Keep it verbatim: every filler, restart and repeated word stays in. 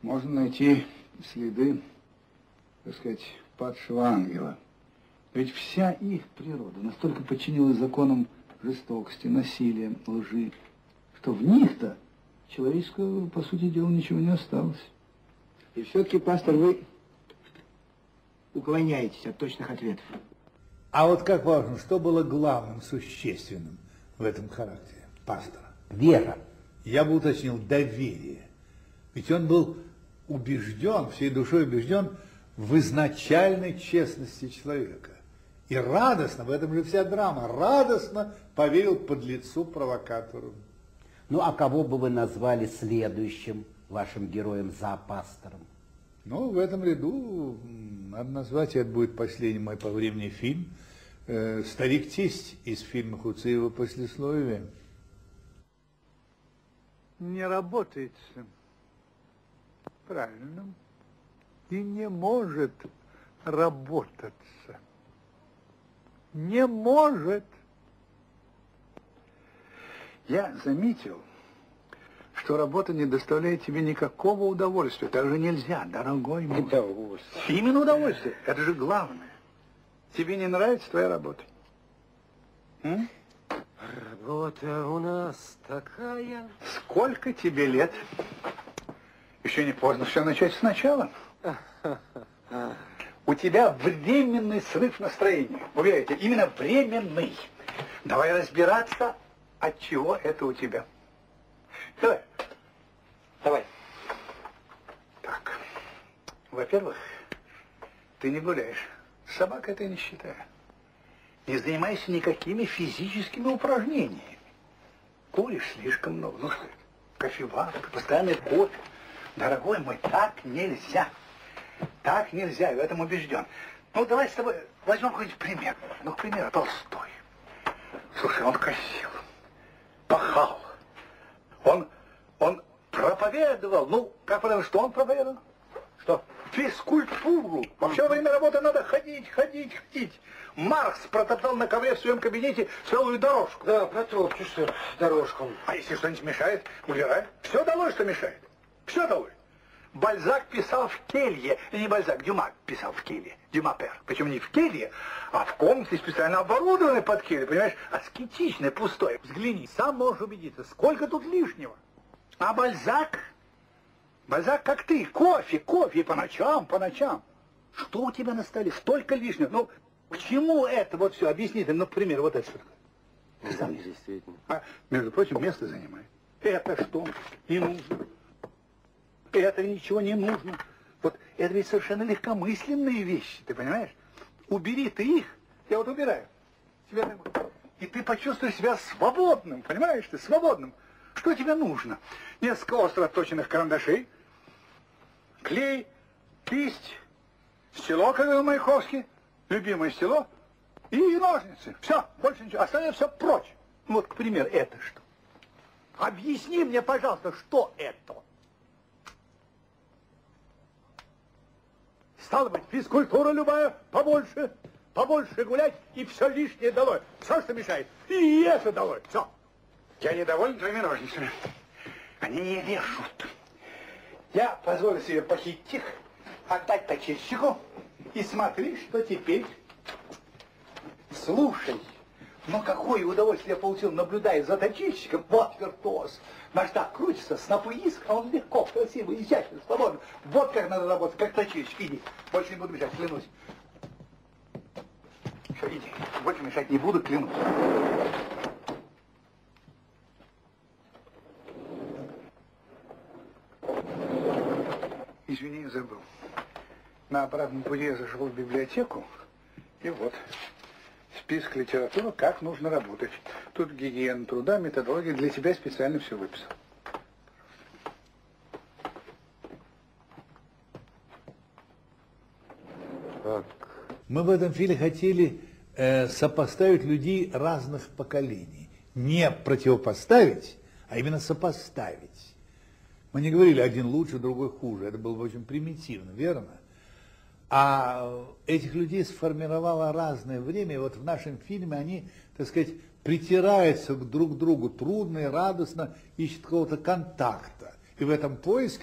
можно найти следы, так сказать, падшего ангела. Ведь вся их природа настолько подчинилась законам жестокости, насилия, лжи, что в них-то человеческого, по сути дела, ничего не осталось. И все-таки, пастор, вы уклоняетесь от точных ответов. А вот как важно, что было главным, существенным в этом характере пастора? Вера. Я бы уточнил, доверие. Ведь он был убежден, всей душой убежден в изначальной честности человека. И радостно, в этом же вся драма, радостно поверил подлецу, провокатору. Ну, а кого бы вы назвали следующим вашим героем за пастором? Ну, в этом ряду, надо назвать, это будет последний мой по времени фильм, э, «Старик-тесть» из фильма Хуциева «Послесловие». Не работает правильно и не может работаться. Не может. Я заметил, что работа не доставляет тебе никакого удовольствия. Так же нельзя, дорогой мой. Удовольствие. Именно удовольствие. Это же главное. Тебе не нравится твоя работа? М? Работа у нас такая. Сколько тебе лет? Еще не поздно все начать сначала. У тебя временный срыв настроения. Уверяйте, именно временный. Давай разбираться, от чего это у тебя. Давай. Давай. Так. Во-первых, ты не гуляешь. Собака это не считаю. Не занимайся никакими физическими упражнениями. Куришь слишком много. Ну что это? Кофеварка, постоянный кофе. Дорогой мой, так нельзя. Так нельзя, я в этом убежден. Ну, давай с тобой возьмем какой-нибудь пример. Ну, к примеру, Толстой. Слушай, он косил, пахал. Он, он проповедовал. Ну, как потому, что он проповедовал? Что? Физкультуру. Вообще во время работы надо ходить, ходить, ходить. Маркс протоптал на ковре в своем кабинете целую дорожку. Да, протопчу, что дорожку. А если что-нибудь мешает, убирай. Все долой, что мешает. Все долой. Бальзак писал в келье, не Бальзак, Дюма писал в келье, Дюма пер. Причем не в келье, а в комнате специально оборудованной под келье, понимаешь, аскетичной, пустой. Взгляни, сам можешь убедиться, сколько тут лишнего. А Бальзак, Бальзак как ты, кофе, кофе по ночам, по ночам. Что у тебя на столе, столько лишнего? Ну, к чему это вот все? Объясни ты, ну, к примеру, вот это что такое? Ты сам действительно. А, между прочим, место занимает. Это что? Не нужно. Это ничего не нужно. Вот это ведь совершенно легкомысленные вещи, ты понимаешь? Убери ты их, я вот убираю. Тебя так... И ты почувствуешь себя свободным, понимаешь ты, свободным. Что тебе нужно? Несколько остро отточенных карандашей, клей, кисть, стело, как говорил Маяковский, любимое стело, и ножницы. Все, больше ничего. Остальное все прочь. Ну вот, к примеру, это что? Объясни мне, пожалуйста, что это? Стало быть, физкультура любая, побольше, побольше гулять, и все лишнее долой. Все, что мешает, и это долой, все. Я недоволен твоими ножницами. Они не режут. Я позволю себе похитить их, отдать точильщику, и смотри, что теперь. Слушай, ну какое удовольствие я получил, наблюдая за точильщиком. Вот виртуоз. Наждак крутится, снопы иск, а он легко, красиво, изящно, свободно. Вот как надо работать, как точильщик. Иди, больше не буду мешать, клянусь. Все, иди, больше мешать не буду, клянусь. Извини, забыл. На обратном пути я зашел в библиотеку, и вот список литературы, как нужно работать. Тут гигиена труда, методология, для тебя специально все выписал. Так. Мы в этом фильме хотели э, сопоставить людей разных поколений. Не противопоставить, а именно сопоставить. Мы не говорили, один лучше, другой хуже. Это было бы очень примитивно, верно? А этих людей сформировало разное время, и вот в нашем фильме они, так сказать, притираются друг к другу трудно и радостно, ищут какого-то контакта. И в этом поиске